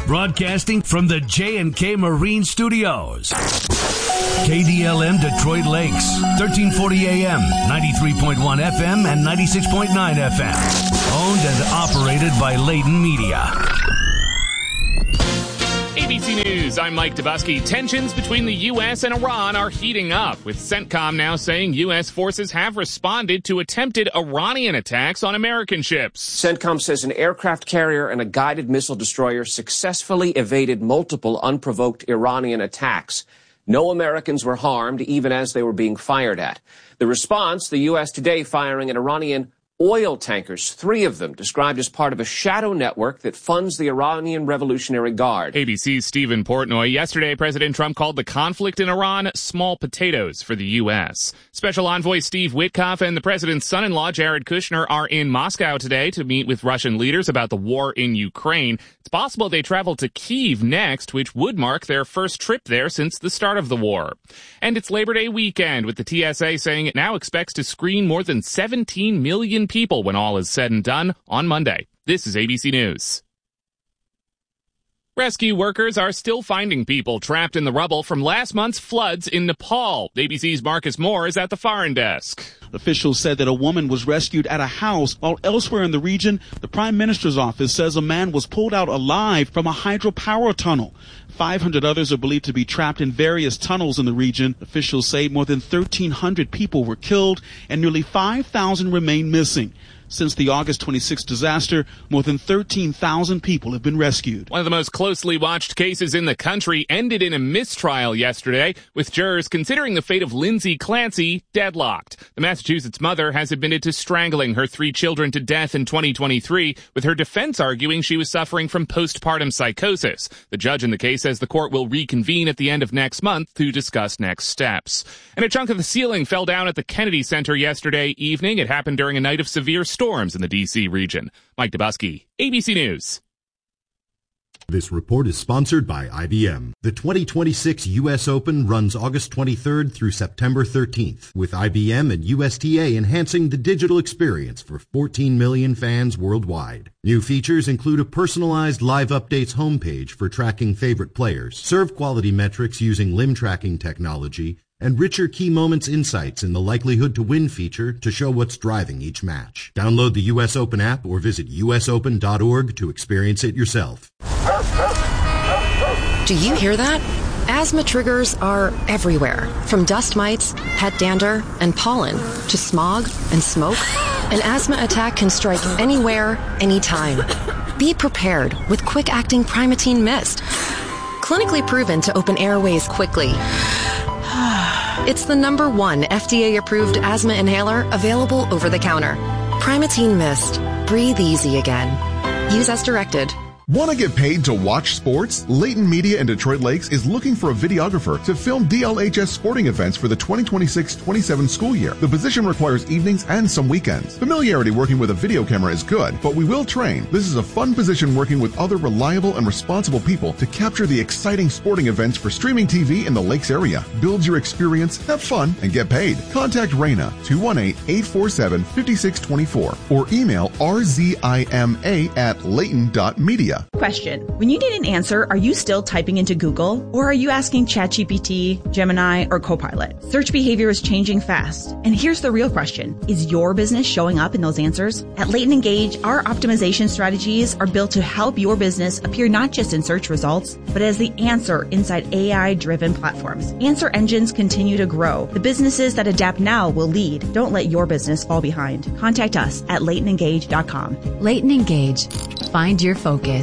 broadcasting from the J&K Marine Studios. KDLM Detroit Lakes, 1340 AM, 93.1 FM, and 96.9 FM. Owned and operated by Leighton Media. ABC News, I'm Mike Dubusky. Tensions between the U.S. and Iran are heating up, with CENTCOM now saying U.S. forces have responded to attempted Iranian attacks on American ships. CENTCOM says an aircraft carrier and a guided missile destroyer successfully evaded multiple unprovoked Iranian attacks. No Americans were harmed, even as they were being fired at. The response, the U.S. today firing at Iranian oil tankers, 3 of them described as part of a shadow network that funds the Iranian Revolutionary Guard. ABC's Stephen Portnoy. Yesterday, President Trump called the conflict in Iran small potatoes for the U.S. Special Envoy Steve Witkoff and the president's son-in-law, Jared Kushner, are in Moscow today to meet with Russian leaders about the war in Ukraine. It's possible they travel to Kyiv next, which would mark their first trip there since the start of the war. And it's Labor Day weekend, with the TSA saying it now expects to screen more than 17 million people when all is said and done on Monday. This is ABC News. Rescue workers are still finding people trapped in the rubble from last month's floods in Nepal. ABC's Marcus Moore is at the foreign desk. Officials said that a woman was rescued at a house, while elsewhere in the region, the Prime Minister's office says a man was pulled out alive from a hydropower tunnel. 500 others are believed to be trapped in various tunnels in the region. Officials say more than 1,300 people were killed and nearly 5,000 remain missing. Since the August 26 disaster, more than 13,000 people have been rescued. One of the most closely watched cases in the country ended in a mistrial yesterday, with jurors considering the fate of Lindsay Clancy deadlocked. The Massachusetts mother has admitted to strangling her 3 children to death in 2023, with her defense arguing she was suffering from postpartum psychosis. The judge in the case says the court will reconvene at the end of next month to discuss next steps. And a chunk of the ceiling fell down at the Kennedy Center yesterday evening. It happened during a night of severe storms in the D.C. region. Mike Dubusky, ABC News. This report is sponsored by IBM. The 2026 U.S. Open runs August 23rd through September 13th, with IBM and USTA enhancing the digital experience for 14 million fans worldwide. New features include a personalized live updates homepage for tracking favorite players, serve quality metrics using limb tracking technology, and richer key moments insights in the likelihood to win feature to show what's driving each match. Download the U.S. Open app or visit usopen.org to experience it yourself. Do you hear that? Asthma triggers are everywhere, from dust mites, pet dander, and pollen, to smog and smoke. An asthma attack can strike anywhere, anytime. Be prepared with quick-acting Primatene Mist. Clinically proven to open airways quickly. It's the #1 FDA-approved asthma inhaler available over the counter. Primatene Mist. Breathe easy again. Use as directed. Want to get paid to watch sports? Leighton Media in Detroit Lakes is looking for a videographer to film DLHS sporting events for the 2026-27 school year. The position requires evenings and some weekends. Familiarity working with a video camera is good, but we will train. This is a fun position working with other reliable and responsible people to capture the exciting sporting events for streaming TV in the Lakes area. Build your experience, have fun, and get paid. Contact Raina, 218-847-5624, or email rzima@leighton.media. Question. When you need an answer, are you still typing into Google? Or are you asking ChatGPT, Gemini, or Copilot? Search behavior is changing fast. And here's the real question. Is your business showing up in those answers? At Leighton Engage, our optimization strategies are built to help your business appear not just in search results, but as the answer inside AI-driven platforms. Answer engines continue to grow. The businesses that adapt now will lead. Don't let your business fall behind. Contact us at LeightonEngage.com. Leighton Engage. Find your focus.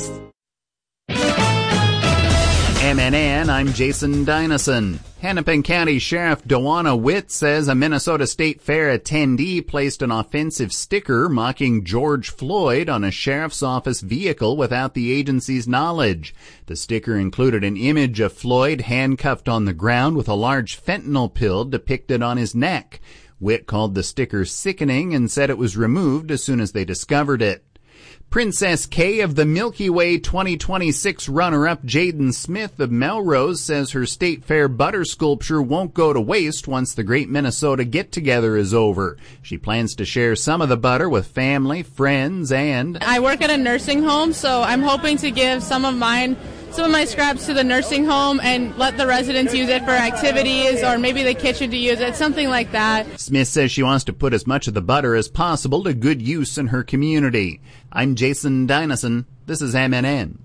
MNN, I'm Jason Dynasson. Hennepin County Sheriff Dawana Witt says a Minnesota State Fair attendee placed an offensive sticker mocking George Floyd on a sheriff's office vehicle without the agency's knowledge. The sticker included an image of Floyd handcuffed on the ground with a large fentanyl pill depicted on his neck. Witt called the sticker sickening and said it was removed as soon as they discovered it. Princess Kay of the Milky Way 2026 runner-up Jaden Smith of Melrose says her State Fair butter sculpture won't go to waste once the Great Minnesota Get-Together is over. She plans to share some of the butter with family, friends, and... I work at a nursing home, so I'm hoping to give some of mine some of my scraps to the nursing home and let the residents use it for activities, or maybe the kitchen to use it, something like that. Smith says she wants to put as much of the butter as possible to good use in her community. I'm Jason Dynasson. This is MNN.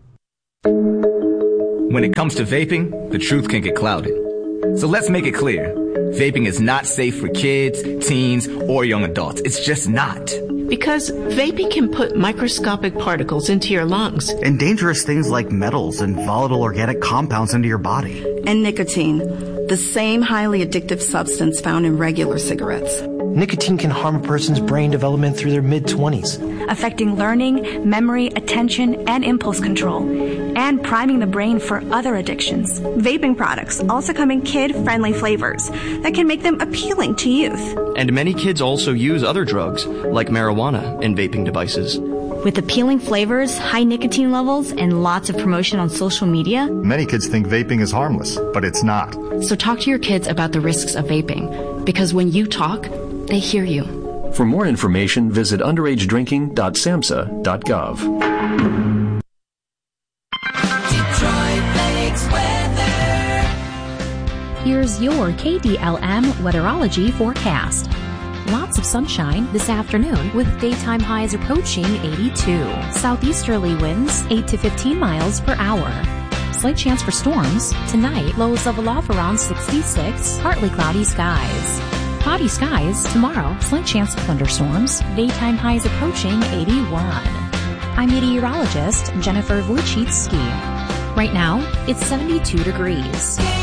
When it comes to vaping, the truth can get clouded. So let's make it clear. Vaping is not safe for kids, teens, or young adults. It's just not. Because vaping can put microscopic particles into your lungs. And dangerous things like metals and volatile organic compounds into your body. And nicotine, the same highly addictive substance found in regular cigarettes. Nicotine can harm a person's brain development through their mid-20s, affecting learning, memory, attention, and impulse control, and priming the brain for other addictions. Vaping products also come in kid-friendly flavors that can make them appealing to youth. And many kids also use other drugs, like marijuana, in vaping devices. With appealing flavors, high nicotine levels, and lots of promotion on social media, many kids think vaping is harmless, but it's not. So talk to your kids about the risks of vaping, because when you talk, they hear you. For more information, visit underagedrinking.samhsa.gov. Here's your KDLM weatherology forecast. Lots of sunshine this afternoon with daytime highs approaching 82. Southeasterly winds 8 to 15 miles per hour. Slight chance for storms. Tonight, lows level off around 66. Partly cloudy skies. Cloudy skies tomorrow. Slight chance of thunderstorms. Daytime highs approaching 81. I'm meteorologist Jennifer Wojcicki. Right now, it's 72 degrees.